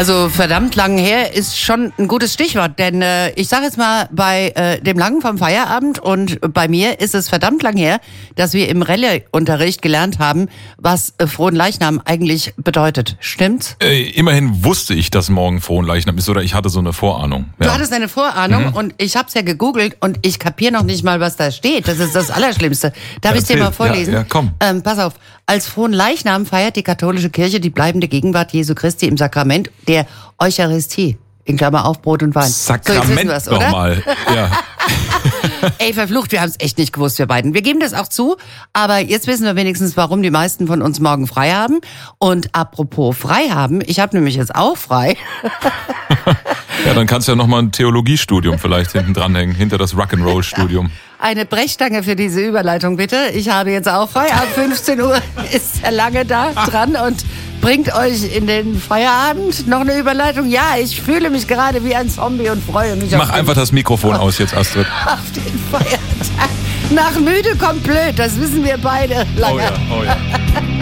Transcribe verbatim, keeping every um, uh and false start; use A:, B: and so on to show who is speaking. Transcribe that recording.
A: Also verdammt lang her ist schon ein gutes Stichwort, denn äh, ich sage jetzt mal, bei äh, dem Langen vom Feierabend und bei mir ist es verdammt lang her, dass wir im Rallye-Unterricht gelernt haben, was äh, Fronleichnam eigentlich bedeutet. Stimmt's?
B: Äh, immerhin wusste ich, dass morgen Fronleichnam ist, oder ich hatte so eine Vorahnung. Ja.
A: Du hattest eine Vorahnung mhm. und ich hab's ja gegoogelt und ich kapiere noch nicht mal, was da steht. Das ist das Allerschlimmste. Darf ich dir mal vorlesen?
B: Ja, ja, komm.
A: Ähm, pass auf. Als Fronleichnam feiert die katholische Kirche die bleibende Gegenwart Jesu Christi im Sakrament der Eucharistie. In Klammer auf Brot und Wein.
B: Sakrament
A: so, jetzt wissen wir's, oder?
B: Nochmal. Ja.
A: Ey, verflucht, wir haben es echt nicht gewusst, wir beiden. Wir geben das auch zu, aber jetzt wissen wir wenigstens, warum die meisten von uns morgen frei haben. Und apropos frei haben, ich habe nämlich jetzt auch frei.
B: Ja, dann kannst du ja nochmal ein Theologiestudium vielleicht hinten dranhängen, hinter das Rock'n'Roll-Studium.
A: Eine Brechstange für diese Überleitung, bitte. Ich habe jetzt auch frei. Ab fünfzehn Uhr ist der Lange da dran und bringt euch in den Feierabend. Noch eine Überleitung? Ja, ich fühle mich gerade wie ein Zombie und freue mich.
B: Mach einfach das Mikrofon aus jetzt, Astrid.
A: Auf den Feiertag. Nach müde kommt blöd, das wissen wir beide. Lange.
B: Oh ja, oh ja.